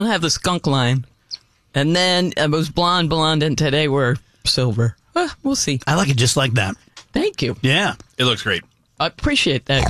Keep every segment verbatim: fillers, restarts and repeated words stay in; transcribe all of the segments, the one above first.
I have the skunk line. And then it was blonde, blonde, and today we're silver. Uh, we'll see. I like it just like that. Thank you. Yeah. It looks great. I appreciate that,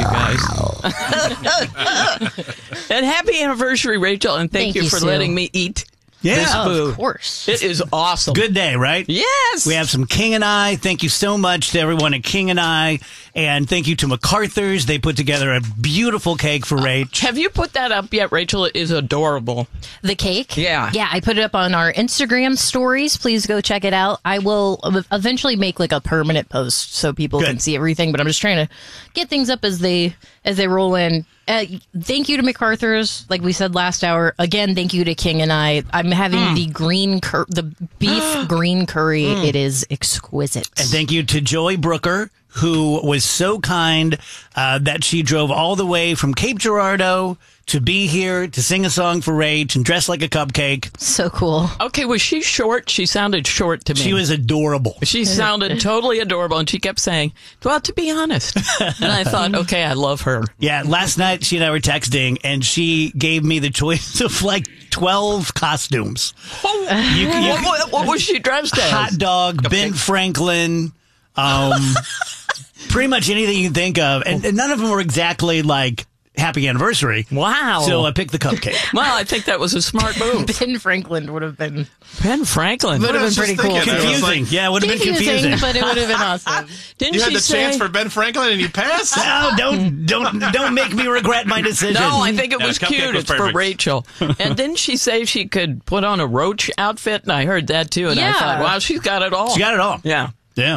you guys. And happy anniversary, Rachel, and thank, Thank you you, for Sue. letting me eat Yeah. this Oh, food. of course. It is awesome. Good day, right? Yes. We have some King and I. Thank you so much to everyone at King and I. And thank you to MacArthur's. They put together a beautiful cake for Rach. Have you put that up yet, Rachel? It is adorable. The cake? Yeah. Yeah, I put it up on our Instagram stories. Please go check it out. I will eventually make like a permanent post so people Good. can see everything, but I'm just trying to get things up as they as they roll in. Uh, thank you to MacArthur's, like we said last hour. Again, thank you to King and I. I'm having Mm. the green cur- the beef green curry. Mm. It is exquisite. And thank you to Joy Brooker, who was so kind uh, that she drove all the way from Cape Girardeau to be here to sing a song for Rach and dress like a cupcake. So cool. Okay, was she short? She sounded short to me. She was adorable. She sounded totally adorable, and she kept saying, well, to be honest. And I thought, okay, I love her. Yeah, last night she and I were texting, and she gave me the choice of like twelve costumes. Oh, You- you- what, what, what was she dressed as? Hot dog, Ben Franklin, um, pretty much anything you can think of. And, and none of them were exactly like happy anniversary. Wow. So I picked the cupcake. Well, I think that was a smart move. Ben Franklin would have been Ben Franklin. would have I been was pretty just cool. thinking, I was Confusing. like, Yeah, it would have been confusing. but it would have been awesome. Didn't you she had the say? chance for Ben Franklin and you passed? No, don't don't don't make me regret my decision. No, I think it Yeah, was cupcake cute. was It's for perfect. Rachel. And didn't she say she could put on a roach outfit? And I heard that too. And I Yeah. thought, wow, she's got it all. She got it all. Yeah. Yeah.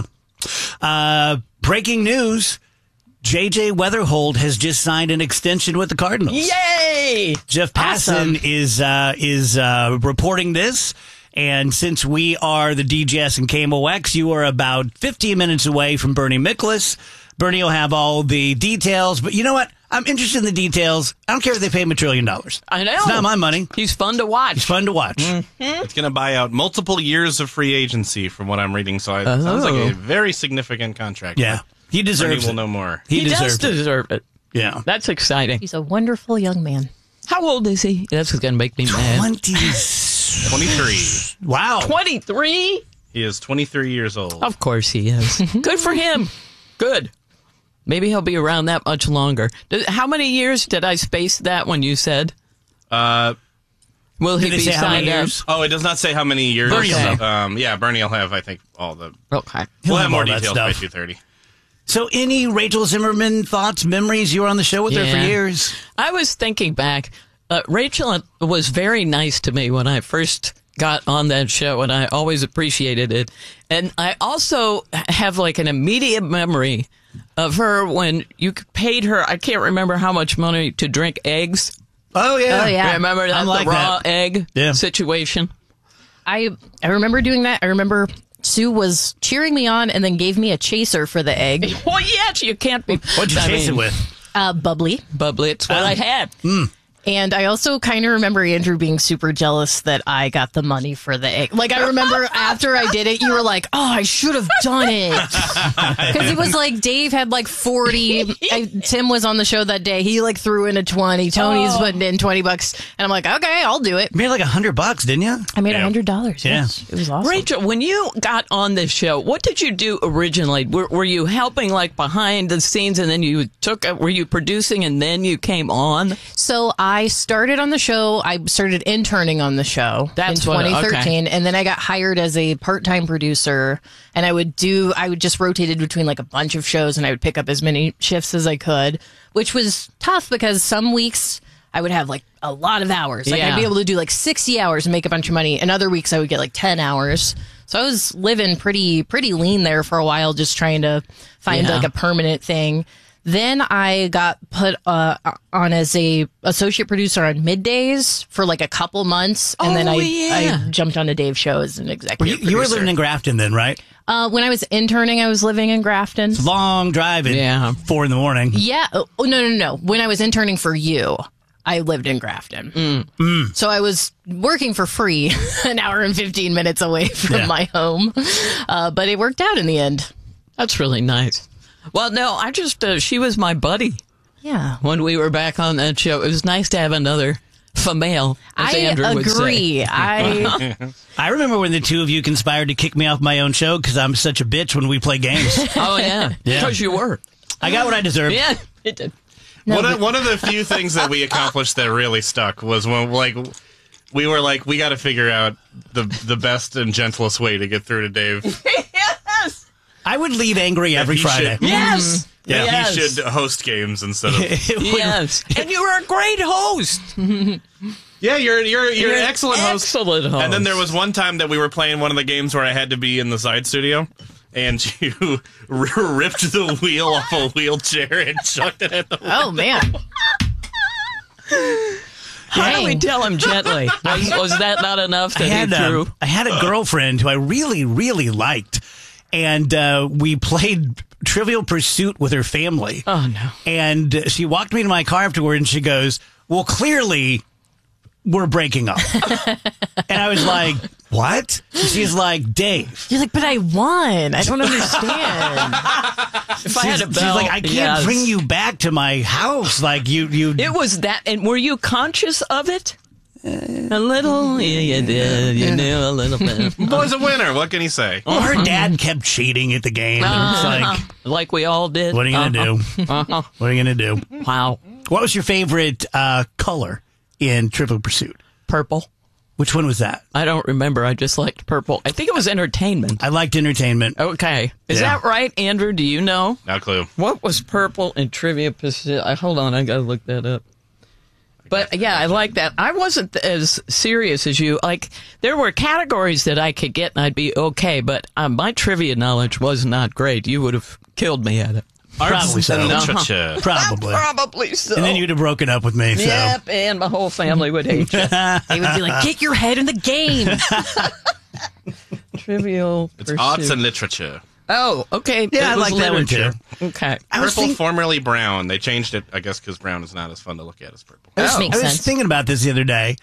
Uh, breaking news. J J Weatherhold has just signed an extension with the Cardinals. Yay! Jeff Passan Awesome. is uh, is uh, reporting this, and since we are the D J S and K M O X, you are about fifteen minutes away from Bernie Miklasz. Bernie will have all the details, but you know what? I'm interested in the details. I don't care if they pay him a trillion dollars. I know. It's not my money. He's fun to watch. It's fun to watch. It's going to buy out multiple years of free agency from what I'm reading. So it Oh. sounds like a very significant contract. Yeah, he Bernie deserves will it. know more. He, He does deserves it. deserve it. Yeah. That's exciting. He's a wonderful young man. How old is he? That's going to make me mad. Twenty. twenty-three. Wow. twenty-three? He is twenty-three years old. Of course he is. Good for him. Good. Maybe he'll be around that much longer. Did- How many years did I space that when you said? Uh, Will he Did they be say how many signed up? years? oh, it does not say how many years. Bernie will know. Um, yeah, Bernie will have, I think, all the. Okay. He'll we'll have have more all that details by stuff. two thirty. So, any Rachel Zimmerman thoughts, memories? You were on the show with her for Yeah. years. I was thinking back. Uh, Rachel was very nice to me when I first got on that show, and I always appreciated it. And I also have like an immediate memory of her when you paid her, I can't remember how much money to drink eggs. Oh yeah. Oh, yeah. Remember that, I'm like the raw that. egg Yeah. situation? I I remember doing that. I remember Sue was cheering me on and then gave me a chaser for the egg. Well, yes, you can't be. What'd you I chase mean, it with? Uh, bubbly. Bubbly, it's what Oh. I had. And I also kind of remember Andrew being super jealous that I got the money for the egg. Like, I remember after I did it, you were like, oh, I should have done it. Because it was like Dave had like forty. I, Tim was on the show that day. He like threw in a twenty. Tony's Oh. putting in twenty bucks. And I'm like, okay, I'll do it. You made like a hundred bucks, didn't you? I made a Yeah. hundred dollars. Yeah. Yes. It was awesome. Rachel, when you got on this show, what did you do originally? Were, were you helping like behind the scenes and then you took, were you producing and then you came on? So I started on the show. I started interning on the show That's in what- twenty thirteen, okay. and then I got hired as a part-time producer. And I would do, I would just rotated between like a bunch of shows, and I would pick up as many shifts as I could, which was tough because some weeks I would have like a lot of hours. Like Yeah. I'd be able to do like sixty hours and make a bunch of money, and other weeks I would get like ten hours. So I was living pretty pretty lean there for a while, just trying to find Yeah. like a permanent thing. Then I got put uh, on as a associate producer on middays for like a couple months, and then Oh, I, yeah. I jumped on to Dave show as an You, executive. you were producer. living in Grafton then, right? Uh, when I was interning, I was living in Grafton. Long drive at Yeah. four in the morning. Yeah. Oh, no, no, no. When I was interning for you, I lived in Grafton. So I was working for free an hour and fifteen minutes away from Yeah. my home. Uh, but it worked out in the end. That's really nice. Well, no, I just, uh, she was my buddy Yeah. when we were back on that show. It was nice to have another female, as I Andrew would say. agree. I I remember when the two of you conspired to kick me off my own show because I'm such a bitch when we play games. Oh, yeah. Yeah. Because you were. I got what I deserved. Yeah, it did. No, one, but- of, one of the few things that we accomplished that really stuck was when, like, we were like, we got to figure out the the best and gentlest way to get through to Dave. Yes. I would leave angry every he Friday. should- Yes. Yeah, Yes. he should host games instead of. It would- Yes. And you were a great host. Yeah, you're you're you're, an excellent host. Excellent host. And then there was one time that we were playing one of the games where I had to be in the side studio, and you r- ripped the wheel off a wheelchair and chucked it at the. oh man. How do we Dang. tell him gently? Was, was that not enough I that he had, threw? um, I had a girlfriend who I really, really liked, and uh, we played Trivial Pursuit with her family. Oh, no. And uh, she walked me to my car afterward, and she goes, "Well, clearly, we're breaking up." And I was like, "What?" She's like, "Dave." You're like, but I won. I don't understand. If I had a She's bell, like, "I can't yes. bring you back to my house. Like you, you." It was that, and were you conscious of it? A little, yeah, you did. You knew a little bit. Boy's a winner. What can he say? Well, her dad kept cheating at the game. And it's like, Like we all did. what are you gonna Uh-huh. do? Uh-huh. What are you gonna do? Wow. What was your favorite uh, color in Trivial Pursuit? Purple. Which one was that? I don't remember. I just liked purple. I think it was entertainment. I liked entertainment. Okay. Is Yeah. that right, Andrew? Do you know? No clue. What was purple in Trivia Pacific? I- Hold on, I gotta look that up. But yeah, I like that. I wasn't as serious as you. Like, there were categories that I could get and I'd be okay, but um, my trivia knowledge was not great. You would have killed me at it. Probably so. and Uh-huh. literature. Probably. Probably so. And then you'd have broken up with me. So. Yep, and my whole family would hate you. They would be like, get your head in the game. Trivial It's Pursuit. arts and literature. Oh, okay. Yeah, It I was like that one, literature. too. Okay. I was, Purple, think- formerly brown. They changed it, I guess, because brown is not as fun to look at as purple. I was, Oh. Makes I was sense. thinking about this the other day.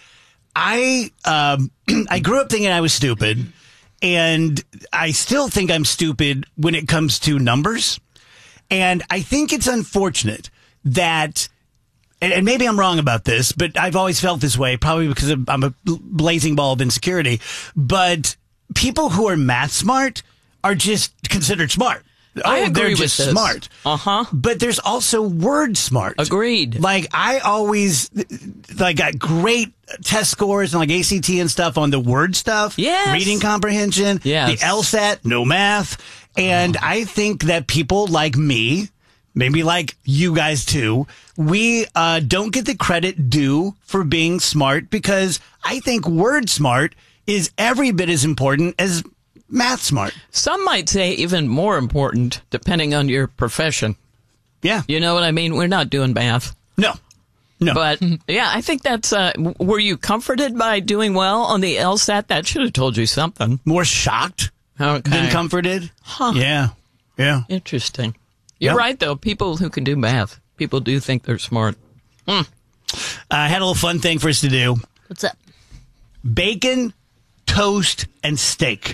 I um, I grew up thinking I was stupid, and I still think I'm stupid when it comes to numbers. And I think it's unfortunate that, and, and maybe I'm wrong about this, but I've always felt this way, probably because of, I'm a blazing ball of insecurity. But people who are math smart are just considered smart. I Oh, agree they're with just this. smart. Uh-huh. But there's also word smart. Agreed. Like I always like got great test scores and like A C T and stuff on the word stuff. Yes. Reading comprehension. Yes. The LSAT, no math. And I think that people like me, maybe like you guys too, we uh, don't get the credit due for being smart because I think word smart is every bit as important as math smart. Some might say even more important, depending on your profession. Yeah. You know what I mean? We're not doing math. No. No. But yeah, I think that's, uh, w- were you comforted by doing well on the LSAT? That should have told you something. More shocked Okay. than comforted. Huh. Yeah. Yeah. Interesting. You're Yep. right, though. People who can do math, people do think they're smart. I had a little fun thing for us to do. What's up? Bacon, toast, and steak.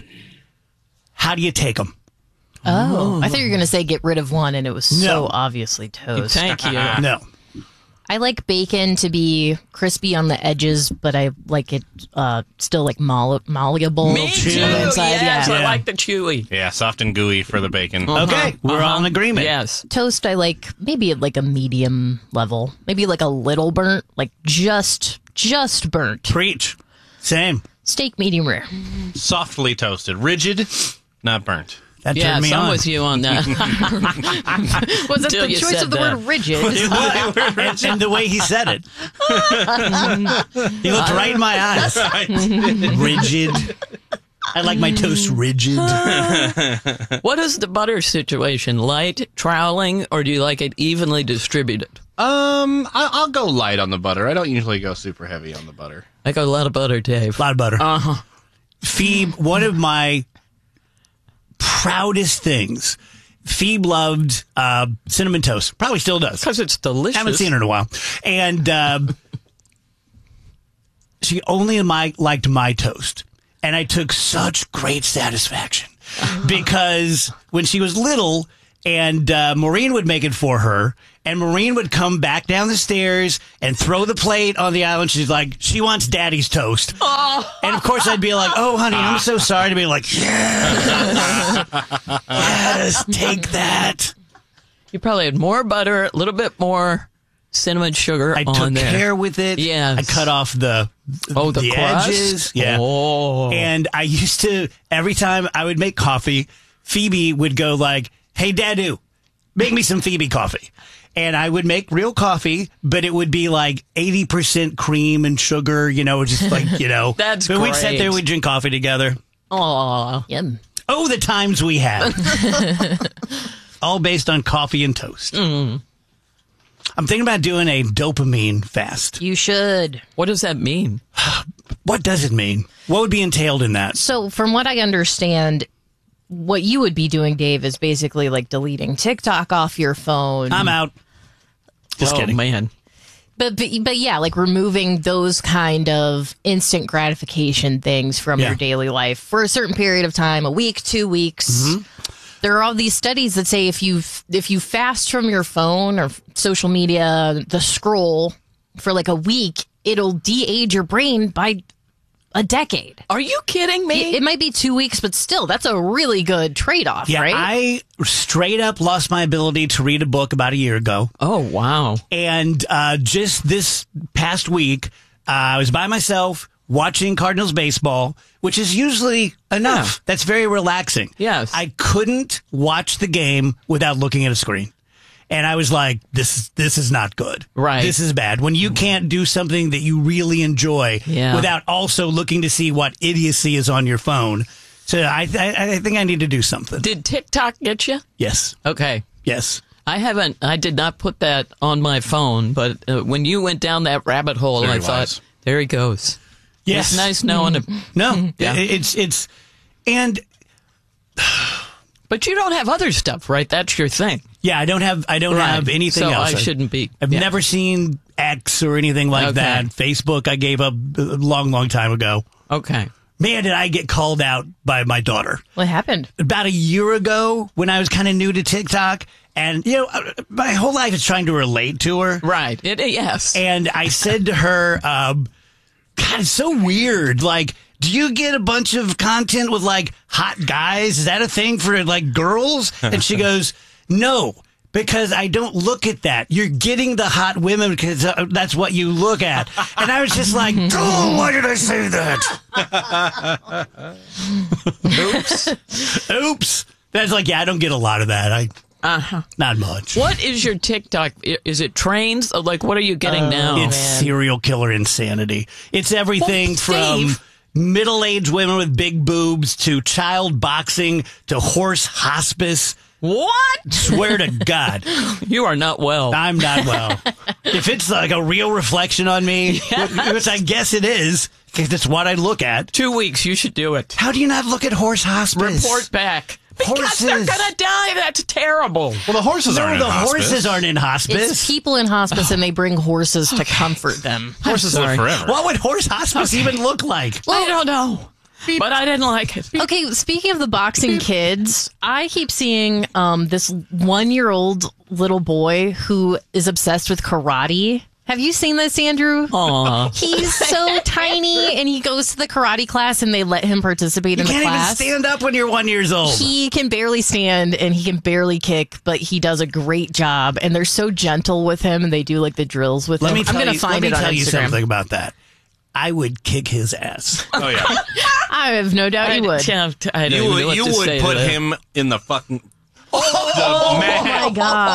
How do you take them? Oh, I thought you were going to say get rid of one, and it was No. so obviously toast. Thank you. No. I like bacon to be crispy on the edges, but I like it uh, still like moll- malleable. Me chewy too. on the inside, Yes, yeah. I Yeah. like the chewy. Yeah, soft and gooey for the bacon. Okay, we're all in agreement. Yes. Toast, I like maybe at like a medium level, maybe like a little burnt, like just just burnt. Preach. Same. Steak, medium rare. Softly toasted. Rigid, not burnt. That Yes, turned me I'm on. with you on that. Was it Till the you choice said of the that. word rigid? and, and the way he said it. He looked right in my eyes. Rigid. I like my toast rigid. What is the butter situation? Light, troweling, or do you like it evenly distributed? Um, I- I'll go light on the butter. I don't usually go super heavy on the butter. I got a lot of butter, Dave. A lot of butter. Uh-huh. Phoebe, one of my proudest things. Phoebe loved uh, cinnamon toast. Probably still does. Because it's delicious. Haven't seen her in a while. And uh, she only my, liked my toast. And I took such great satisfaction because when she was little, and uh, Maureen would make it for her. And Maureen would come back down the stairs and throw the plate on the island. She's like, she wants daddy's toast. Oh. And of course, I'd be like, oh, honey, I'm so sorry. To be like, yes, yes, take that. You probably had more butter, a little bit more cinnamon sugar I on took there. care with it. Yes. I cut off the Oh, the, the crust? edges. Yeah. Oh. And I used to, every time I would make coffee, Phoebe would go like, hey, Dadu, make me some Phoebe coffee. And I would make real coffee, but it would be like eighty percent cream and sugar, you know, just like, you know. That's but we'd sit great. there, we'd drink coffee together. Aw. Yum. Oh, the times we had. All based on coffee and toast. Mm. I'm thinking about doing a dopamine fast. You should. What does that mean? What does it mean? What would be entailed in that? So, from what I understand, what you would be doing, Dave, is basically like deleting TikTok off your phone. I'm out. Just oh, kidding. man. But, but but yeah, like removing those kind of instant gratification things from Yeah. your daily life for a certain period of time, a week, two weeks. Mm-hmm. There are all these studies that say if you if you fast from your phone or social media, the scroll for like a week, it'll de-age your brain by a decade. Are you kidding me? It, it might be two weeks, but still, that's a really good trade-off, Yeah, right? I straight up lost my ability to read a book about a year ago. oh, wow. And uh, just this past week, uh, I was by myself watching Cardinals baseball, which is usually enough. Yeah. That's very relaxing. Yes. I couldn't watch the game without looking at a screen. And I was like, this, this is not good. Right. This is bad. When you can't do something that you really enjoy Yeah. without also looking to see what idiocy is on your phone. So I, I, I think I need to do something. Did TikTok get you? Yes. Okay. Yes. I haven't, I did not put that on my phone, but uh, when you went down that rabbit hole, Very I thought, wise. there he goes. Yes. It's nice knowing it. No. Yeah. It- It's, it's, and But you don't have other stuff, right? That's your thing. yeah, I don't have, I don't Right. have anything so else. I shouldn't be. I've yeah. never seen X or anything like Okay. that. Facebook, I gave up a long, long time ago. Okay. Man, did I get called out by my daughter. What happened? About a year ago when I was kind of new to TikTok. And, you know, my whole life is trying to relate to her. Right. It, yes. And I said to her, um, God, it's so weird. Like, do you get a bunch of content with, like, hot guys? Is that a thing for, like, girls? And she goes, no, because I don't look at that. You're getting the hot women because uh, that's what you look at. And I was just like, oh, why did I say that? Oops. Oops. That's like, yeah, I don't get a lot of that. I Uh-huh. Not much. What is your TikTok? I- Is it trains? Like, what are you getting Oh, now? It's serial killer insanity. It's everything Well, from Dave. middle-aged women with big boobs to child boxing to horse hospice. What? Swear to God, You are not well. I'm not well. If it's like a real reflection on me, which I guess it is, because it's what I look at. Two weeks. You should do it. How do you not look at horse hospice? Report back. Because they're Horses. gonna die. That's terrible. Well, the horses No, aren't the in hospice. horses aren't in hospice. It's people in hospice and they bring horses to comfort them. Horses live sorry. forever. What would horse hospice even look like? I don't know, but I didn't like it. Okay, speaking of the boxing kids, I keep seeing um, this one-year-old little boy who is obsessed with karate. Have you seen this, Andrew? Aw. He's so tiny, and he goes to the karate class, and they let him participate You in the can't even class. stand up when you're one years old. He can barely stand and he can barely kick, but he does a great job. And they're so gentle with him, and they do like the drills with Let him. me tell I'm gonna you, find let me it on tell you Instagram. something about that. I would kick his ass. Oh yeah, I have no doubt I, you would. yeah, I don't you even know would what you to say would to put that. him in the fucking. Oh my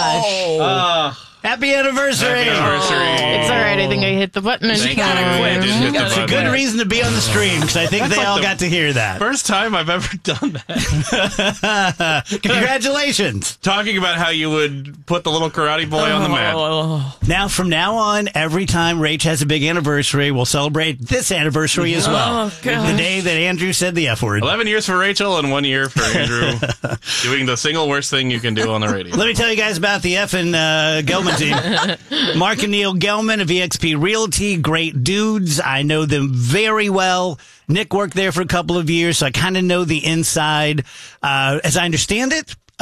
gosh! Happy anniversary! Happy anniversary. It's all right. I think I hit the button. and Thank time. you. You did hit the It's a button. good reason to be on the stream because I think That's they like all the got to hear that. First time I've ever done that. Congratulations! Talking about how you would put the little karate boy on the mat. Oh, Now, from now on, every time Rach has a big anniversary, we'll celebrate this anniversary as well. Oh, gosh. The day that Andrew said the F word. Eleven years for Rachel and one year for Andrew, doing the single worst thing you can do on the radio. Let me tell you guys about the F and uh, Gelman team. Mark and Neil Gelman of E X P Realty, great dudes. I know them very well. Nick worked there for a couple of years, so I kind of know the inside. Uh, as I understand it,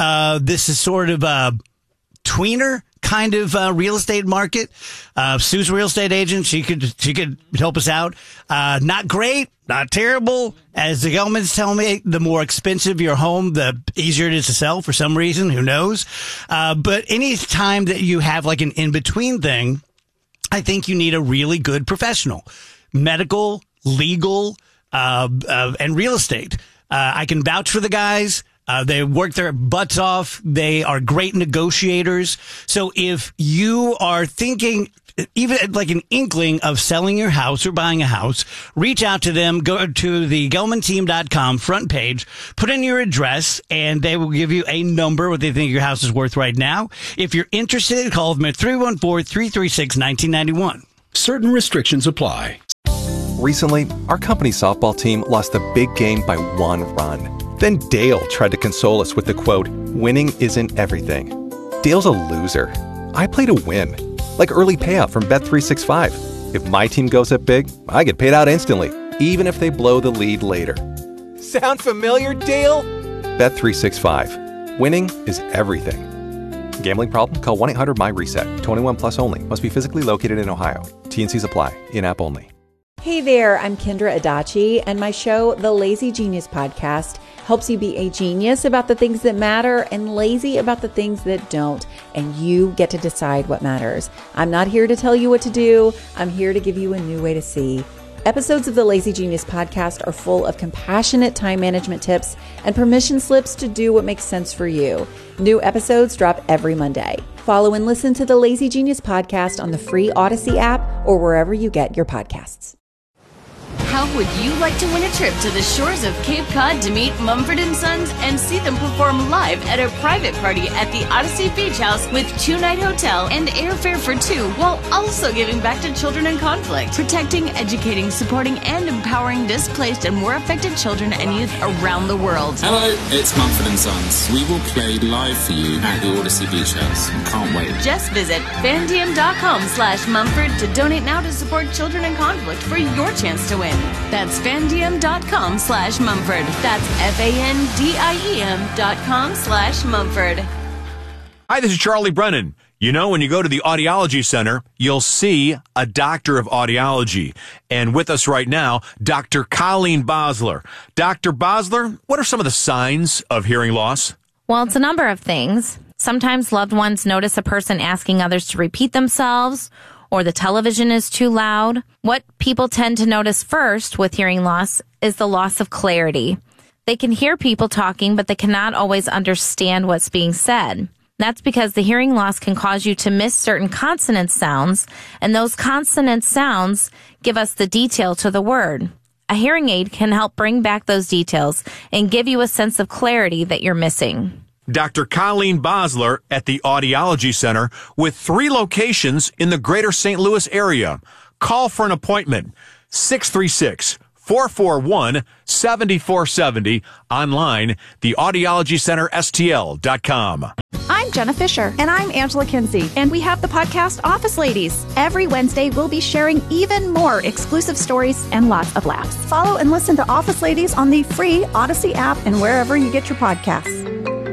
uh, this is sort of a tweener kind of uh, real estate market. Uh, Sue's a real estate agent. She could she could help us out. Uh, not great, not terrible. As the Gelmans tell me, the more expensive your home, the easier it is to sell for some reason. Who knows? Uh, but any time that you have like an in-between thing, I think you need a really good professional. Medical, legal, uh, uh, and real estate. Uh, I can vouch for the guys. Uh, they work their butts off. They are great negotiators. So if you are thinking, even like an inkling of selling your house or buying a house, reach out to them. Go to the gelman team dot com front page, put in your address, and they will give you a number what they think your house is worth right now. If you're interested, call them at three one four, three three six, one nine nine one. Certain restrictions apply. Recently, our company softball team lost a big game by one run. Then Dale tried to console us with the quote, "Winning isn't everything." Dale's a loser. I play to win. Like early payout from Bet three sixty-five. If my team goes up big, I get paid out instantly, even if they blow the lead later. Sound familiar, Dale? Bet three sixty-five. Winning is everything. Gambling problem? Call one eight hundred M Y reset. twenty-one plus only. Must be physically located in Ohio. T N Cs apply. In-app only. Hey there, I'm Kendra Adachi, and my show, The Lazy Genius Podcast, helps you be a genius about the things that matter and lazy about the things that don't, and you get to decide what matters. I'm not here to tell you what to do. I'm here to give you a new way to see. Episodes of the Lazy Genius Podcast are full of compassionate time management tips and permission slips to do what makes sense for you. New episodes drop every Monday. Follow and listen to the Lazy Genius Podcast on the free Odyssey app or wherever you get your podcasts. How would you like to win a trip to the shores of Cape Cod to meet Mumford and Sons and see them perform live at a private party at the Odyssey Beach House with two-night hotel and airfare for two, while also giving back to children in conflict, protecting, educating, supporting, and empowering displaced and war affected children and youth around the world? Hello, it's Mumford and Sons. We will play live for you at the Odyssey Beach House. Can't wait. Just visit fandiem.com slash Mumford to donate now to support children in conflict for your chance to win. That's fandiem.com slash Mumford. That's F-A-N-D-I-E-M dot com slash Mumford. Hi, this is Charlie Brennan. You know, when you go to the Audiology Center, you'll see a doctor of audiology. And with us right now, Doctor Colleen Bosler. Doctor Bosler, what are some of the signs of hearing loss? Well, it's a number of things. Sometimes loved ones notice a person asking others to repeat themselves, or the television is too loud. What people tend to notice first with hearing loss is the loss of clarity. They can hear people talking, but they cannot always understand what's being said. That's because the hearing loss can cause you to miss certain consonant sounds, and those consonant sounds give us the detail to the word. A hearing aid can help bring back those details and give you a sense of clarity that you're missing. Doctor Colleen Bosler at the Audiology Center with three locations in the greater Saint Louis area. Call for an appointment. six three six, four four one, seven four seven zero. Online, the audiology center S T L dot com. I'm Jenna Fisher. And I'm Angela Kinsey. And we have the podcast Office Ladies. Every Wednesday, we'll be sharing even more exclusive stories and lots of laughs. Follow and listen to Office Ladies on the free Odyssey app and wherever you get your podcasts.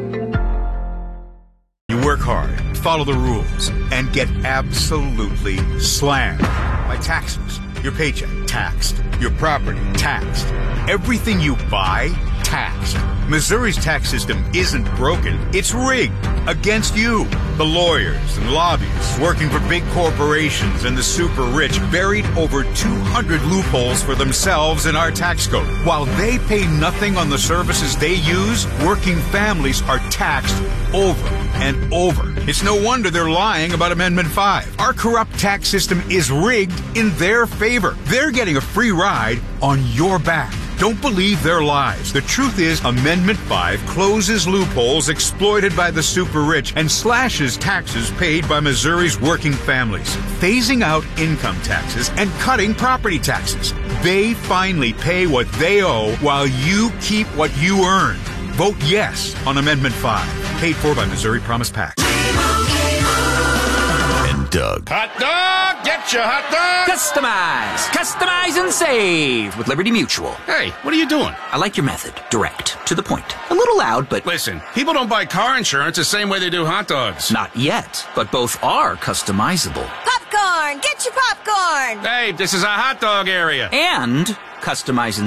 You work hard, follow the rules, and get absolutely slammed by taxes. Your paycheck, taxed. Your property, taxed. Everything you buy, taxed. Missouri's tax system isn't broken, it's rigged against you. The lawyers and lobbyists working for big corporations and the super rich buried over two hundred loopholes for themselves in our tax code. While they pay nothing on the services they use, working families are taxed over and over. It's no wonder they're lying about Amendment five. Our corrupt tax system is rigged in their favor. They're getting a free ride on your back. Don't believe their lies. The truth is, Amendment five closes loopholes exploited by the super rich and slashes taxes paid by Missouri's working families, phasing out income taxes and cutting property taxes. They finally pay what they owe while you keep what you earn. Vote yes on Amendment five. Paid for by Missouri Promise PAC. And Doug. Hot dog! dog, get your hot dog! Customize! Customize and save with Liberty Mutual. Hey, what are you doing? I like your method. Direct. To the point. A little loud, but... Listen, people don't buy car insurance the same way they do hot dogs. Not yet, but both are customizable. Popcorn! Get your popcorn! Hey, this is a hot dog area. And customize and